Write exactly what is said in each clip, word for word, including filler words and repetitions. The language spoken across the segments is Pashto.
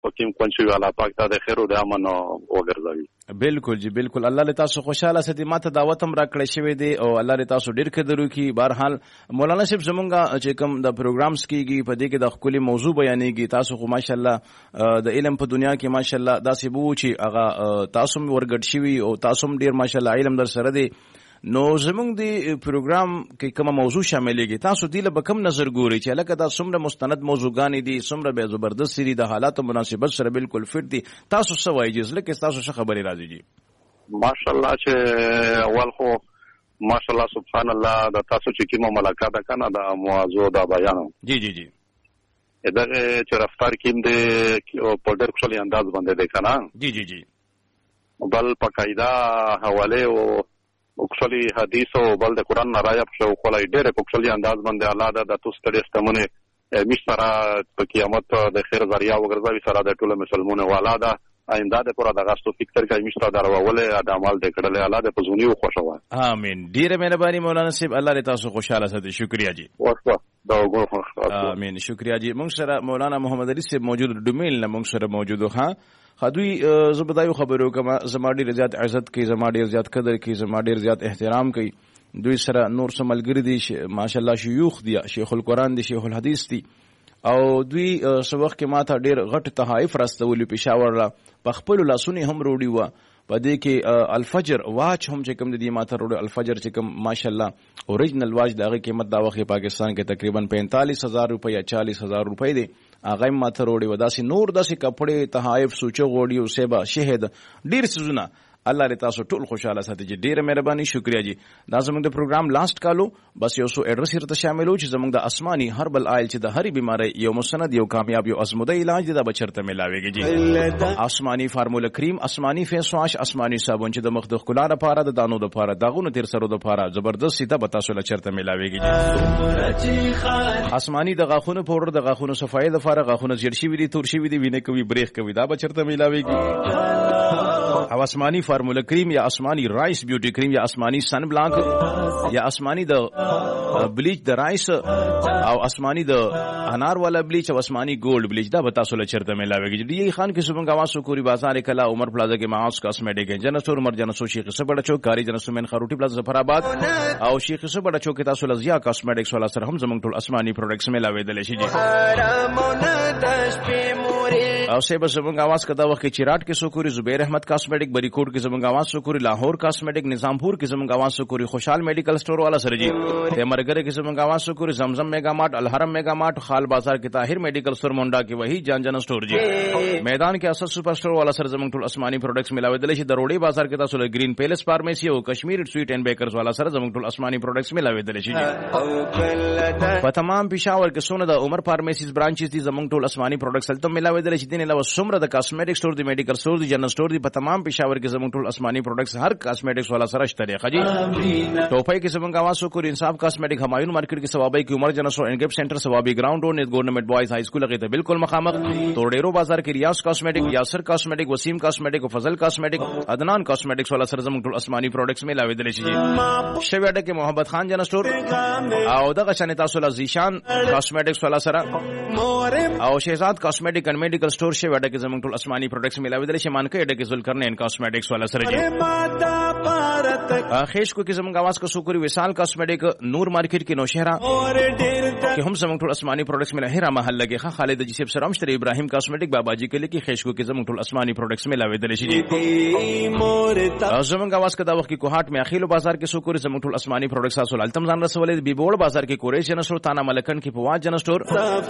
پکیم کونچوي الله پاک ته د خیر او د امن وګرځوي. بالکل جی بالکل. الله له تاسو خوشاله ساتي. ماته دعوت هم راکړی شوی دی او الله له تاسو ډیر قدر وکړي. بهرحال مولانا صاحب زمونږ چې کوم د پروګرامز کیږي په دې کې د خپل موضوع بیانېږي، تاسو خو ماشاءالله د علم په دنیا کې ماشاءالله داسې بو چې هغه تاسو هم ورګډ شوي او تاسو هم ډیر ماشاءالله علم در سره دی. نو زمونږ دی پروګرام کې کومه موضوع شاملېږي، تاسو دې له به کوم نظر ګورئ چې لکه دا څومره مستند موضوعګانې دي، څومره به زبردست دي، د حالاتو مناسبت سره بالکل فټ دي، تاسو څه وایي چې زړه کې تاسو څه خبرې راځي جی؟ ماشاءالله چې اول خو ماشاءالله سبحان الله د تاسو چې کومه ملاقات ده کنه د موضوع دا بیان جی جی جی دغه چې رفتار کیم دی په ډېر خوشالي انداز باندې دی کنه جی جی جی بل په قاعده حواله او وکشلی حدیث او بل د قران نارایب شو خلای ډېر په وکشلی انداز باندې الله د تاسو ستړي استمنه مشترا په قیامت د خیر ذریعہ وګرځوي سره د ټولو مسلمانانو والا ده آینده د پورا د غاستو فکر کوي مشترا دروول د اعمال د کړل الله د پزونی او خوشاله. امين. ډیره مهرباني مولانا صاحب، الله دې تاسو خوشاله ساتي. شکریا جی. واسطه دا وګورم. امين. شکریا جی. موږ سره مولانا محمد علي صاحب موجود ډومیل نه موږ سره موجود ها خدوی زبدایو خبرو کما زما ډیر زیات عزت کوي، زما ډیر زیات قدر کوي، زما ډیر زیات احترام کوي. دوی سره نور سملګری دي ماشاءالله شيوخ دي، شیخ القرآن دي، شیخ الحدیث دي او دوی سبق کې ماته ډیر غټ تحائف راستولي پېښور را په خپل لاسونی هم روړي و په دې کې الفجر واچ هم چې کوم دي ماته روړي الفجر چې کوم ماشاءالله اوریجنل واچ دغه قیمت دا وخت پاکستان کې تقریبا پینتالیس ہزار روپے یا چالیس ہزار روپے دي هغه ماته روړي و. داسې نور داسې کپڑے تحائف سوچو غوړي او سیبا شهد ډیر سيزونه الله دې تاسو ټول خوشاله ساتي. ډیره مهرباني. شکریا جی. دا زموږ د پروګرام لاست کالو بس یو سو ایڈریس ورته شاملو چې زموږ د آسماني هربل آیل چې د هرې بیماری یو مستند یو کامیاب یو ازموده علاج دی دا بچرته ملاويږي جی. آسماني فارمولا کریم، آسماني فیس واش، آسماني صابون چې د مخ د ښکلا لپاره د دانو لپاره داغونو تیر سرو لپاره زبردست سیده به تاسو لچرته ملاويږي جی. آسماني د غاخونو پاوډر د غاخونو صفایي لپاره غاخونو زیړ شي وي دي تور شي وي دي وینه کوي بریخ کوي دا بچرته ملاويږي. او آسمانی فارمولا کریم یا آسمانی رائس بیوٹی کریم یا آسمانی سن بلانک یا آسمانی د بلیچ د رائس او آسمانی د انار والا بلیچ او آسمانی گولڈ بلیچ دا بتا سول چرته ملاویږي. ډی خان کې صبح غواس کوری بازار کلا عمر پلازا کې معاص کاسمیټک جنسور عمر جنسو شیخ سبړه چوک کاری جنسو من خروټی پلازا ظفر آباد او شیخ سبړه چوک کې تاسو لزیا کاسمیټکس والا سره هم زمنګ ټول آسمانی پروډکټس ملاویدل شي جی. او سیب زمنګ غواس کدا وخت کې چیراټ کې سوکوري زبیر احمد کاسمیټک بری کوټ کې زمنګ غواس سوکوري لاهور کاسمیټک نظامپور کې زمنګ غواس سوکوري خوشحال میډیکل سٹور والا سره جی. ته مرګره کې زمنګ غواس سوکوري زمزم میگا مارٹ، الحرم میگا مارٹ، خال بازار کې طاهر میډیکل سٹور مونډا کې وਹੀ جان جان سٹور جی. میدان کې اساس سپر سٹور والا سره زمنګ ټول آسمانی پروډکټس ملاویدل شي. دروړي بازار کې تاسو له گرین پیلس فارمیسی او کشمیر سویټ اینڈ بیکرز والا سره زمنګ ټول آسمانی پروډکټس ملاویدل شي جی. په تمام پېښور کې سونه د عمر فارمیسیز برانچز دي زمنګ ټول آسمانی پروډکټس تل ملاویدل شي. دین علاوه سمره د کاسمیټک سٹور دی، میډیکل سٹور دی، جنرل سٹور دی. په تمام پېښور کې زموږ ټول آسمانی پروډکټس هر کاسمیټکس والا سره شته دی خجی. ټوپای کې زموږ غواس کو انصاف کاسمیټک همایون مارکیټ کې ثوابای کې عمر جنرل سٹور انګپ سنټر ثوابي ګراوند روډ گورنمنٹ بوائز های سکول کې بالکل مخامخ. توړېرو بازار کې ریاض کاسمیټک، یاسر کاسمیټک، وسیم کاسمیټک او فضل کاسمیټک، عدنان کاسمیټکس والا سره زموږ ټول آسمانی پروډکټس ملاویدل شي. شویډه کې محمد خان جنرل سٹور او دغه شان تاسو له زیشان کاسمیټکس والا سره او شهزاد کاسمیټک اینڈ میډیکل سٹور شویډه کې زموږ ټول آسمانی پروډکټس ملاویدل شي. مانکه اډه کې ذوالقرنین کاسمیټکس والا سره جی. خیش کو کې زموږ आवाज کو سوکوري وصال کاسمیټک نور مارکیټ کې نوشهرا کې هم زموږ ټول آسمانی پروډکټس مله هرا محل لګي ښه خالد جی سیب سره مشتر ابراهیم کاسمیټک باباجی کې لکه خیش کو کې زموږ ټول آسمانی پروډکټس ملاویدل شي جی. زموږ आवाज کدا وخت کې کوهات می اخیلو بازار کې سوکوري زموږ ټول آسمانی پروډکټس اصل التم ځان رسولې بي بوړ بازار کې کورې جن سور تانا ملکن کې پواز جن سٹور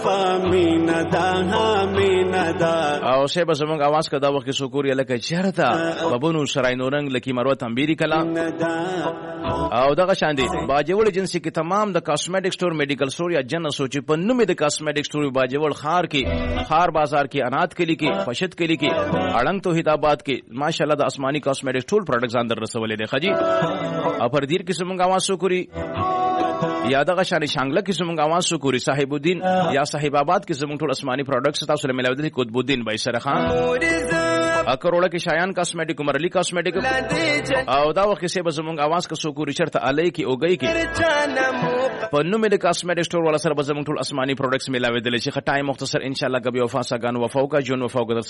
او شیبه زموږ आवाज کدا وخت کې سوکوري لکه چرتا بابونو سرای نورنګ لکی مروه تنبیری کلا او دغه شان دي باجوړ ایجنسی کې تمام د کاسمیټک سٹور میډیکل سٹور یا جن سوچ په نومې د کاسمیټک سٹور باجوړ خار کې خار بازار کې انات کلی کې پشت کلی کې اړنګ توحید آباد کې ماشاءالله د آسمانی کاسمیټک ټول پروډکټس اندر رسولې دي خجی. افر دیر کې زموږ आवाज سوکوري یا دغه شان شانګله کې زموږ आवाज سوکوري صاحب الدین یا صاحب آباد کې زموږ ټول آسمانی پروډکټس تاسو له ملاوي دي قطب الدین بای سره خان اکروړه کې شایان کاسمیټیک عمرلی کاسمیټیک او دا وخت کې به زمونږ आवाज کا سو کو ریچارډ ته علي کې اوګي کې په نوم د کاسمیټیک سٹور ولا سره به زمونږ ټول آسماني پروډکټس ملاوي دي چې خټای مختصر ان شاء الله کبي وفا ساګان وفاو کا جون وفاو کا